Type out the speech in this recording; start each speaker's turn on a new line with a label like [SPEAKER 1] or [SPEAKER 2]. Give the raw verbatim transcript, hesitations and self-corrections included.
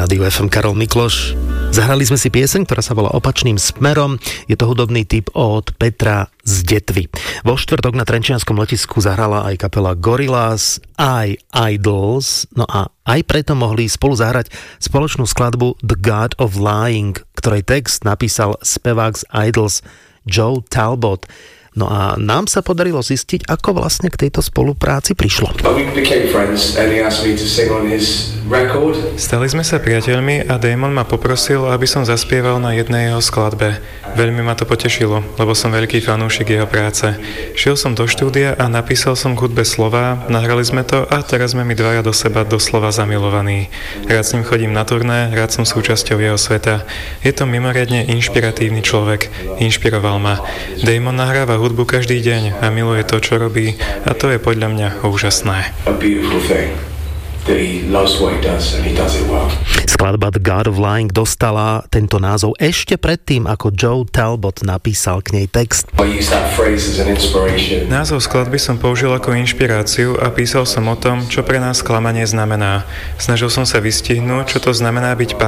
[SPEAKER 1] rádiu ef em Karol Mikloš. Zahrali sme si pieseň, ktorá sa volá Opačným smerom. Je to hudobný tip od Petra z Detvy. Vo štvrtok na trenčianskom letisku zahrala aj kapela Gorillaz, aj Idols, no a aj preto mohli spolu zahrať spoločnú skladbu The God of Lying, ktorej text napísal spevák z Idols Joe Talbot. No a nám sa podarilo zistiť, ako vlastne k tejto spolupráci prišlo.
[SPEAKER 2] Stali sme sa priateľmi a Damon ma poprosil, aby som zaspieval na jednej jeho skladbe. Veľmi ma to potešilo, lebo som veľký fanúšik jeho práce. Šiel som do štúdia a napísal som k hudbe slová, nahrali sme to a teraz sme my dvaja do seba doslova zamilovaní. Rád s ním chodím na turné, rád som súčasťou jeho sveta. Je to mimoriadne inšpiratívny človek. Inšpiroval ma. Damon nahráva hudbu každý deň a miluje to, čo robí, a to je podľa mňa úžasné.
[SPEAKER 1] Skladba The God of Lying dostala tento názov ešte predtým, ako Joe Talbot napísal k nej text.
[SPEAKER 2] Názov skladby som použil ako inšpiráciu a písal som o tom, čo pre nás sklamanie znamená. Snažil som sa vystihnúť, čo to znamená byť